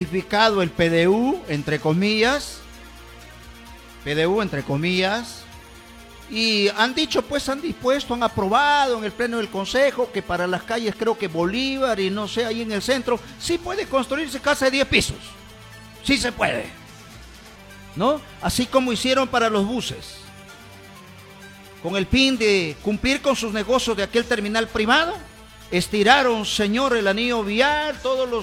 modificado el PDU, entre comillas, y han dicho, pues han dispuesto, han aprobado en el pleno del Consejo que para las calles, creo que Bolívar y no sé, ahí en el centro, sí puede construirse casa de 10 pisos, sí se puede, ¿no? Así como hicieron para los buses, con el fin de cumplir con sus negocios de aquel terminal privado, estiraron, señor, el anillo vial,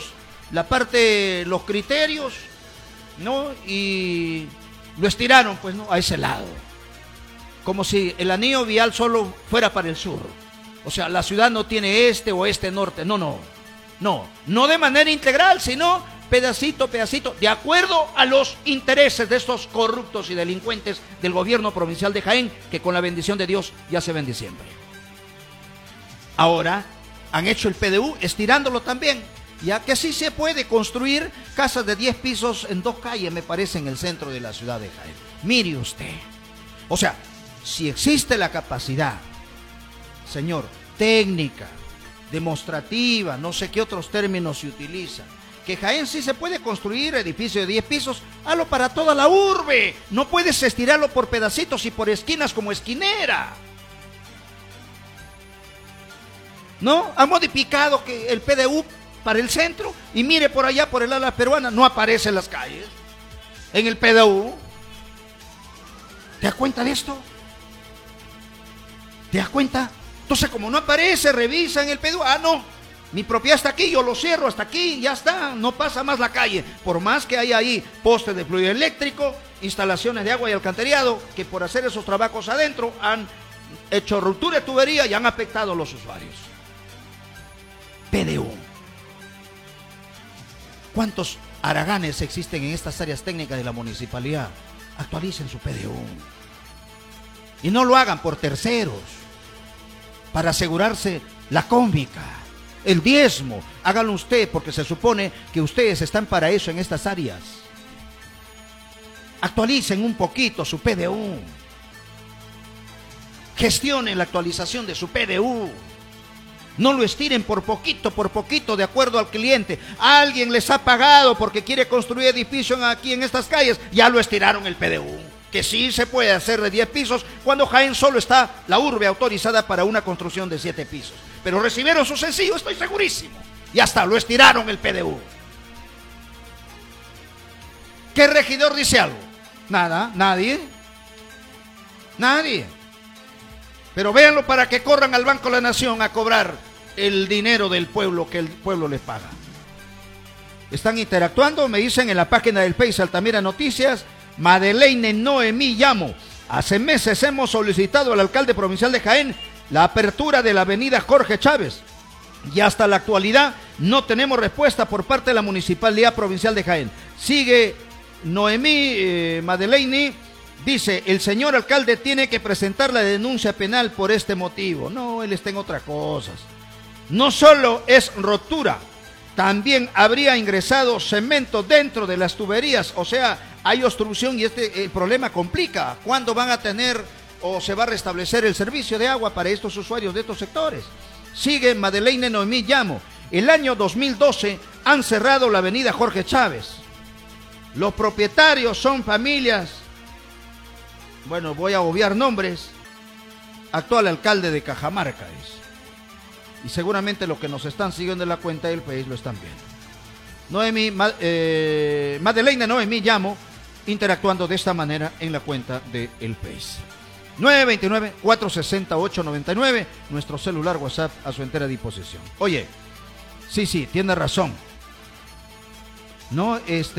los criterios, ¿no? Y lo estiraron, pues, ¿no? A ese lado. Como si el anillo vial solo fuera para el sur. O sea, la ciudad no tiene este o este norte. No de manera integral, sino pedacito, de acuerdo a los intereses de estos corruptos y delincuentes del gobierno provincial de Jaén, que con la bendición de Dios ya se ven diciembre. Ahora han hecho el PDU estirándolo también, ya que sí se puede construir casas de 10 pisos en 2 calles, me parece, en el centro de la ciudad de Jaén. Mire usted. O sea, si existe la capacidad, señor, técnica, demostrativa, no sé qué otros términos se utilizan, que Jaén sí se puede construir edificio de 10 pisos, hazlo para toda la urbe. No puedes estirarlo por pedacitos y por esquinas como esquinera. ¿No? Ha modificado que el PDU para el centro y mire por allá, por el ala peruana, no aparece en las calles, en el PDU. ¿Te das cuenta de esto? ¿Te das cuenta? Entonces, como no aparece, revisa en el PDU. No, mi propiedad está aquí, yo lo cierro hasta aquí, ya está, no pasa más la calle. Por más que haya ahí postes de fluido eléctrico, instalaciones de agua y alcantarillado, que por hacer esos trabajos adentro han hecho ruptura de tubería y han afectado a los usuarios. PDU. ¿Cuántos haraganes existen en estas áreas técnicas de la municipalidad? Actualicen su PDU. Y no lo hagan por terceros, para asegurarse la cómica, el diezmo. Háganlo usted, porque se supone que ustedes están para eso en estas áreas. Actualicen un poquito su PDU. Gestionen la actualización de su PDU. No lo estiren por poquito, de acuerdo al cliente. Alguien les ha pagado porque quiere construir edificios aquí en estas calles. Ya lo estiraron el PDU. Que sí se puede hacer de 10 pisos cuando Jaén solo está la urbe autorizada para una construcción de 7 pisos. Pero recibieron su sencillo, estoy segurísimo. Y hasta lo estiraron el PDU. ¿Qué regidor dice algo? Nada, nadie. Pero véanlo para que corran al Banco de la Nación a cobrar el dinero del pueblo que el pueblo les paga. Están interactuando, me dicen en la página del Face Altamira Noticias. Madeleine Noemí Llamo. Hace meses hemos solicitado al alcalde provincial de Jaén la apertura de la avenida Jorge Chávez y hasta la actualidad no tenemos respuesta por parte de la Municipalidad Provincial de Jaén. Sigue Noemí Madeleine, dice, el señor alcalde tiene que presentar la denuncia penal por este motivo. No, él está en otras cosas. No solo es rotura, también habría ingresado cemento dentro de las tuberías, o sea, hay obstrucción y el problema complica. ¿Cuándo van a tener o se va a restablecer el servicio de agua para estos usuarios de estos sectores? Sigue Madeleine Noemí Llamo. El año 2012 han cerrado la avenida Jorge Chávez. Los propietarios son familias, bueno, voy a obviar nombres, actual alcalde de Cajamarca es. Y seguramente los que nos están siguiendo en la cuenta del país lo están viendo. Madeleine Noemí Llamo, interactuando de esta manera en la cuenta de El Face. 929-468-99, nuestro celular WhatsApp a su entera disposición. Oye, sí, tiene razón. No,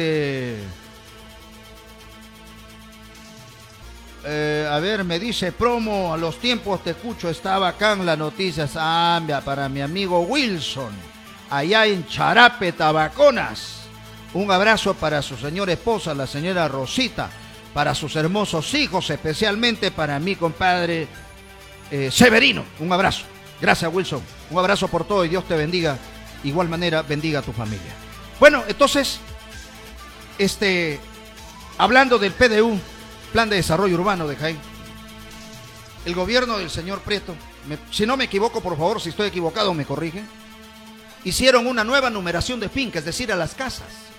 a ver, me dice promo, a los tiempos te escucho, está bacán las noticias. Para mi amigo Wilson, allá en Charape, Tabaconas. Un abrazo para su señora esposa, la señora Rosita, para sus hermosos hijos, especialmente para mi compadre Severino. Un abrazo. Gracias, Wilson. Un abrazo por todo y Dios te bendiga. Igual manera, bendiga a tu familia. Bueno, entonces, hablando del PDU, Plan de Desarrollo Urbano de Jaén, el gobierno del señor Prieto, si no me equivoco, por favor, si estoy equivocado me corrigen, hicieron una nueva numeración de finca, es decir, a las casas.